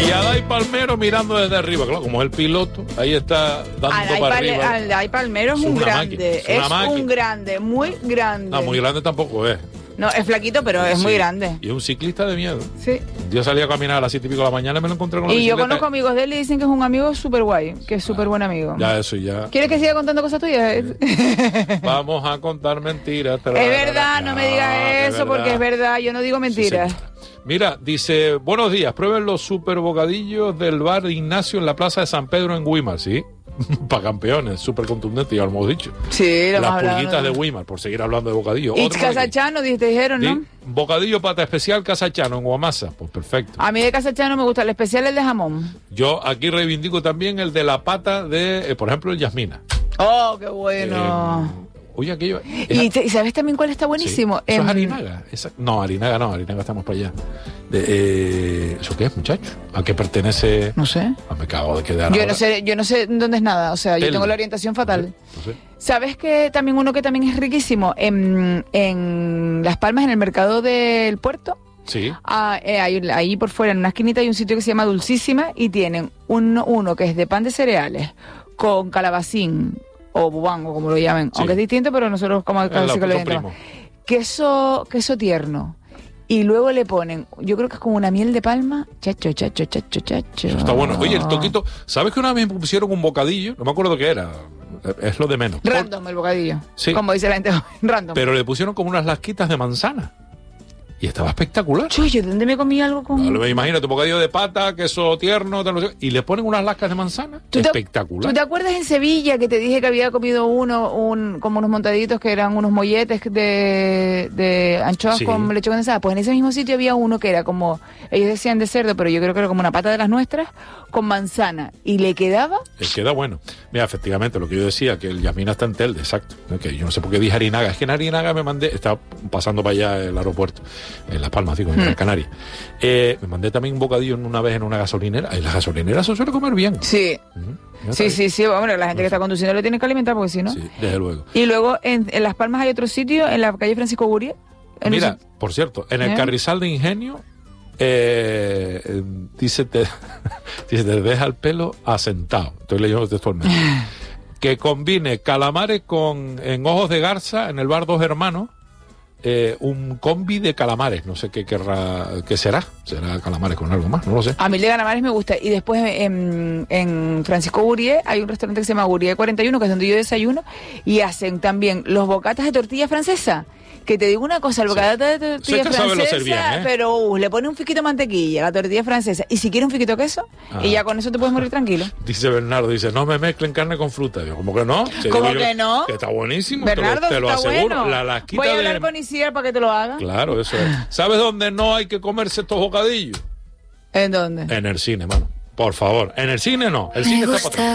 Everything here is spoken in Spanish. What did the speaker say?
Y a Dai Palmero mirando desde arriba, claro, como es el piloto, ahí está dando para arriba. Dai Palmero es un grande, es un grande, muy grande. No, muy grande tampoco es. No, es flaquito, pero es muy grande. Y es un ciclista de miedo. Sí. Yo salí a caminar a las 7:30 de la mañana y me lo encontré con la bicicleta. Y yo conozco amigos de él y dicen que es un amigo súper guay, que es súper buen amigo. Ya, eso ya. ¿Quieres que siga contando cosas tuyas? Vamos a contar mentiras. Es verdad, no me digas eso, porque es verdad, yo no digo mentiras. Sí, mira, dice, buenos días, prueben los super bocadillos del bar de Ignacio en la plaza de San Pedro en Güímar, ¿sí? Para campeones, súper contundente, ya lo hemos dicho. Sí, lo las pulguitas de Güímar, por seguir hablando de bocadillo. Y Casachano, te dijeron, ¿no? Bocadillo pata especial Casachano en Guamasa, pues perfecto. A mí de Casachano me gusta el especial, el de jamón. Yo aquí reivindico también el de la pata de, por ejemplo, el Yasmina. ¡Oh, qué bueno! Oye, aquello... ¿Y sabes también cuál está buenísimo? Sí. ¿Eso es Harinaga? No, Harinaga estamos para allá. ¿Eso qué es, muchacho? ¿A qué pertenece? No sé. Me cago de quedar yo no sé dónde es nada, o sea, yo tengo la orientación fatal. No sé. ¿Sabes que también uno que también es riquísimo? En Las Palmas, en el mercado del puerto. Sí. Ahí por fuera, en una esquinita, hay un sitio que se llama Dulcísima y tienen uno que es de pan de cereales con calabacín o bubango, como lo llamen, aunque es distinto, pero nosotros como casi que lo llamamos. Queso tierno. Y luego le ponen, yo creo que es como una miel de palma. Chacho. Está bueno. Oye, el toquito, ¿sabes que una vez me pusieron un bocadillo? No me acuerdo qué era. Es lo de menos. Random el bocadillo. Sí. Como dice la gente, random. Pero le pusieron como unas lasquitas de manzana. Y estaba espectacular. Chuyo, ¿dónde me comí algo con...? Claro, imagínate, un bocadillo de pata, queso tierno, y le ponen unas lascas de manzana. Espectacular. ¿Tú te acuerdas en Sevilla que te dije que había comido como unos montaditos que eran unos molletes de anchoas con leche condensada? Pues en ese mismo sitio había uno que era como, ellos decían de cerdo, pero yo creo que era como una pata de las nuestras, con manzana. ¿Y le quedaba? Le queda bueno. Mira, efectivamente, lo que yo decía, que el Yasmina está en Telde, exacto. Que yo no sé por qué dije Harinaga. Es que en Harinaga estaba pasando para allá el aeropuerto. En Las Palmas, digo, en Gran Canaria. Me mandé también un bocadillo una vez en una gasolinera. En las gasolineras se suele comer bien. Sí. Sí. Bueno, la gente que está conduciendo lo tiene que alimentar porque si no. Sí, desde luego. Y luego en Las Palmas hay otro sitio, en la calle Francisco Gurie. Mira, por cierto, en el Carrizal de Ingenio, dice, te deja el pelo asentado. Estoy leyendo textualmente. Que combine calamares en ojos de garza en el bar Dos Hermanos. Un combi de calamares, no sé qué será calamares con algo más, no lo sé. A mí el de calamares me gusta. Y después en Francisco Gurie hay un restaurante que se llama Gurie 41, que es donde yo desayuno, y hacen también los bocatas de tortilla francesa. Que te digo una cosa, el bocata de tortilla francesa, bien, pero le pone un fiquito de mantequilla, la tortilla francesa, y si quieres un fiquito de queso, y ya con eso te puedes morir tranquilo. Dice Bernardo, no me mezclen carne con fruta. Digo, ¿cómo que no? ¿Cómo que no? Que está buenísimo, Bernardo, te lo aseguro. Bueno. La lasquita voy a hablar con Isier para que te lo haga. Claro, eso es. ¿Sabes dónde no hay que comerse estos bocadillos? ¿En dónde? En el cine, mano. Por favor, en el cine no. El cine está para atrás.